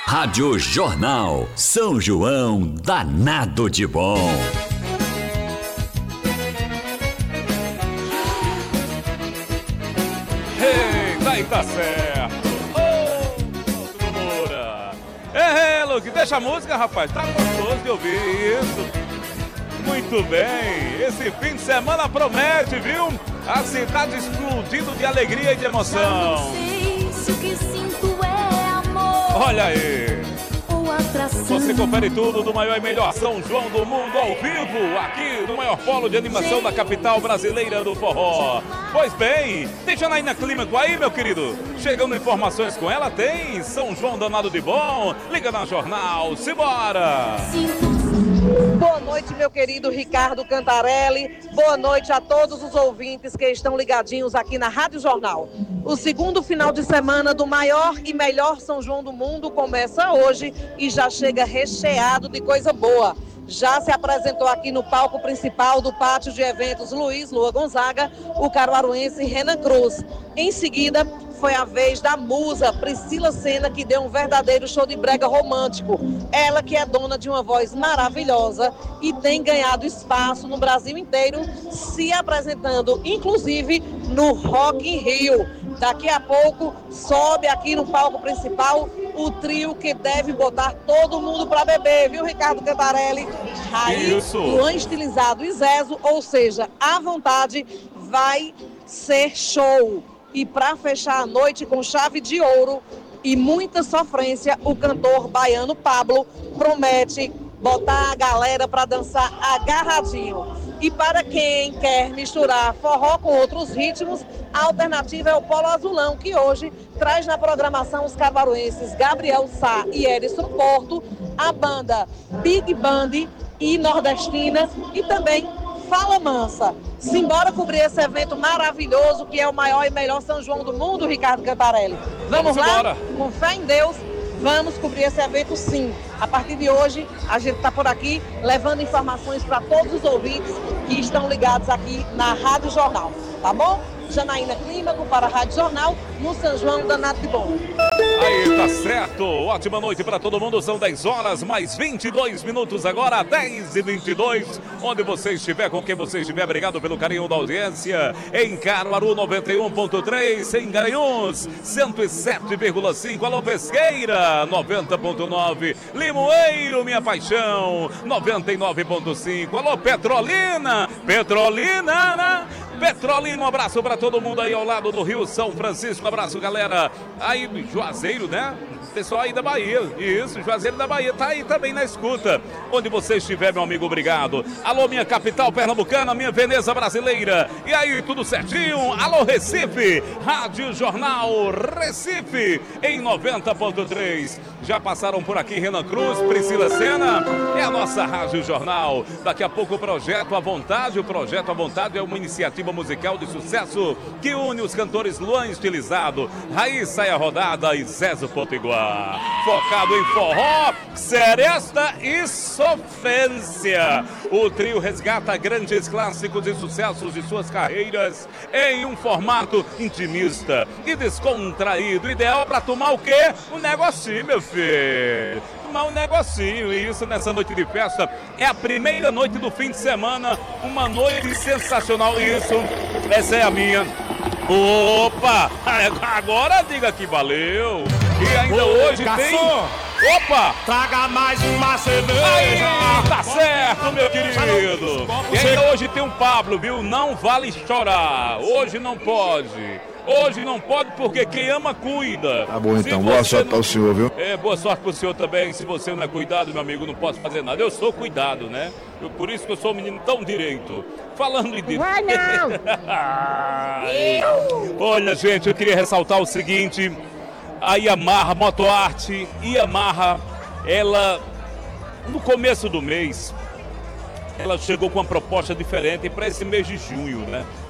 Rádio Jornal, São João danado de bom. Eita, aí tá certo. Ô, Moura. Luke, deixa a música, rapaz. Tá gostoso de ouvir isso. Muito bem. Esse fim de semana promete, viu? A cidade explodindo de alegria e de emoção. Não sei se o que sinto é amor. Olha aí. Ou atração. Você confere tudo do maior e melhor São João do mundo ao vivo, aqui no maior polo de animação da capital brasileira do forró. Pois bem, tem Janaína Clímaco aí, meu querido? Chegando informações com ela, tem São João danado de bom. Liga na Jornal, simbora! Boa noite, meu querido Ricardo Cantarelli. Boa noite a todos os ouvintes que estão ligadinhos aqui na Rádio Jornal. O segundo final de semana do maior e melhor São João do mundo começa hoje e já chega recheado de coisa boa. Já se apresentou aqui no palco principal do pátio de eventos Luiz Lua Gonzaga, o caruaruense Renan Cruz. Em seguida, foi a vez da musa Priscila Senna, que deu um verdadeiro show de brega romântico. Ela que é dona de uma voz maravilhosa e tem ganhado espaço no Brasil inteiro, se apresentando, inclusive, no Rock in Rio. Daqui a pouco, sobe aqui no palco principal o trio que deve botar todo mundo para beber, viu, Ricardo Cantarelli? Raí, Luan Estilizado e Zezo, ou seja, à vontade, vai ser show. E para fechar a noite com chave de ouro e muita sofrência, o cantor baiano Pablo promete botar a galera para dançar agarradinho. E para quem quer misturar forró com outros ritmos, a alternativa é o Polo Azulão, que hoje traz na programação os caruaruenses Gabriel Sá e Erison Porto, a banda Big Band e Nordestina e também Fala Mansa. Simbora cobrir esse evento maravilhoso que é o maior e melhor São João do mundo, Ricardo Cantarelli. Vamos lá? Embora. Com fé em Deus, vamos cobrir esse evento sim. A partir de hoje, a gente está por aqui levando informações para todos os ouvintes que estão ligados aqui na Rádio Jornal. Tá bom? Janaína Clímaco para a Rádio Jornal, no São João danado de bom. Aí, tá certo. Ótima noite para todo mundo. São 10 horas, mais 22 minutos agora, 10h22. Onde você estiver, com quem você estiver, obrigado pelo carinho da audiência. Em Caruaru, 91.3. Em Garanhuns, 107,5. Alô, Pesqueira, 90.9. Limoeiro, minha paixão, 99.5. Alô, Petrolina, Petrolina, um abraço para todo mundo aí ao lado do Rio São Francisco. Um abraço, galera. Aí, Juazeiro, né? Pessoal aí da Bahia. Isso, Juazeiro da Bahia. Tá aí também na escuta. Onde você estiver, meu amigo, obrigado. Alô, minha capital pernambucana, minha Veneza brasileira. E aí, tudo certinho? Alô, Recife. Rádio Jornal Recife, em 90.3. Já passaram por aqui Renan Cruz, Priscila Senna. É a nossa Rádio Jornal. Daqui a pouco o Projeto à Vontade. O Projeto à Vontade é uma iniciativa musical de sucesso que une os cantores Luan Estilizado, Raíssa e a Rodada e Zezo Potiguar. Focado em forró, seresta e sofrência. O trio resgata grandes clássicos e sucessos de suas carreiras em um formato intimista e descontraído. Ideal para tomar o quê? Um negocinho, meu filho. Tomar um negocinho, e isso nessa noite de festa. É a primeira noite do fim de semana, uma noite sensacional, isso, essa é a minha. Opa, agora diga que valeu. E ainda hoje garçom, tem... Opa! Traga mais uma cerveja. Aí, tá certo, meu querido. E ainda hoje tem um Pablo, viu? Não vale chorar. Hoje não pode. Hoje não pode porque quem ama cuida. Tá bom então, boa sorte para o senhor, viu? É, boa sorte pro senhor também. Se você não é cuidado, meu amigo, não posso fazer nada. Eu sou cuidado, né? Por isso que eu sou um menino tão direito. Falando em direito. Vai não! Olha, gente, eu queria ressaltar o seguinte. A Yamaha Motoarte, Yamaha, ela, no começo do mês, ela chegou com uma proposta diferente para esse mês de junho, né?